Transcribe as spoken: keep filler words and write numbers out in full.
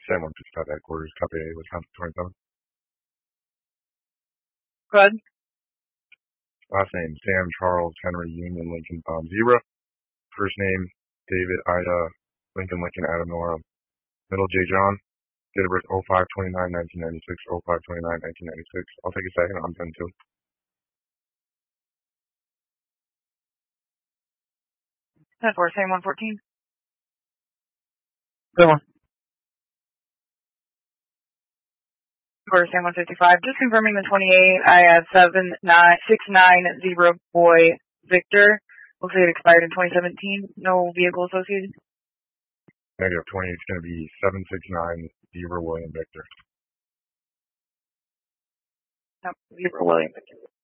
San Juan Pacific headquarters, copy A, Wisconsin twenty-seven. Go ahead. Last name, Sam Charles Henry Union Lincoln Tom Zebra. First name, David Ida Lincoln Lincoln Adam Nora. Middle, J John. Date of birth, oh five twenty-nine nineteen ninety-six, oh five twenty-nine nineteen ninety-six. I'll take a second, I'm ten two. ten four, Sam one fourteen. Go on. For Sam one fifty-five, just confirming the twenty-eight, I have seven nine six nine zero boy Victor. Looks like it expired in twenty seventeen. No vehicle associated. Negative twenty, it's going to be seven six nine Zebra William Victor. No, Zebra William Victor.